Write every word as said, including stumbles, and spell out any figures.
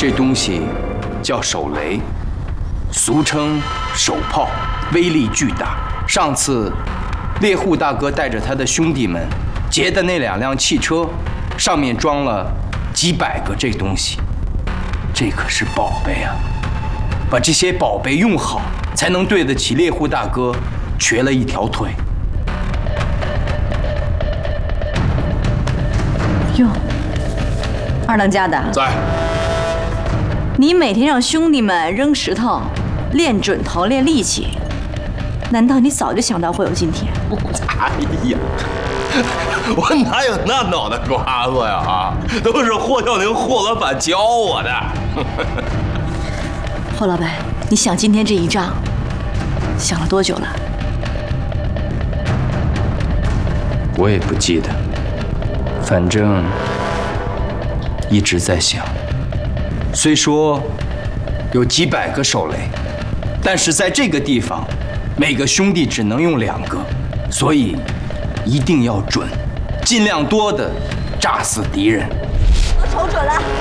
这东西叫手雷，俗称手炮，威力巨大。上次猎户大哥带着他的兄弟们劫的那两辆汽车，上面装了几百个这东西，这可是宝贝啊！把这些宝贝用好，才能对得起猎户大哥瘸了一条腿。 哟，二当家的在。 你每天让兄弟们扔石头，练准头，练力气，难道你早就想到会有今天？ 哎呀，我哪有那脑袋瓜子呀？啊，都是霍孝宁霍老板教我的。 霍老板，你想今天这一仗，想了多久了？ 我也不记得，反正一直在想。虽说有几百个手雷，但是在这个地方，每个兄弟只能用两个，所以一定要准，尽量多的炸死敌人。 都瞅准了。